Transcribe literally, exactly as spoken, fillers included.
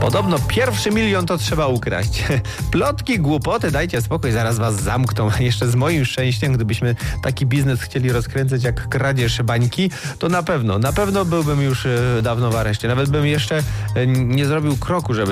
Podobno pierwszy milion to trzeba ukraść. Plotki, głupoty, dajcie spokój, zaraz was zamkną. Jeszcze z moim szczęściem, gdybyśmy taki biznes chcieli rozkręcać jak kradzież bańki, to na pewno, na pewno byłbym już dawno w areszcie. Nawet bym jeszcze nie zrobił kroku, żeby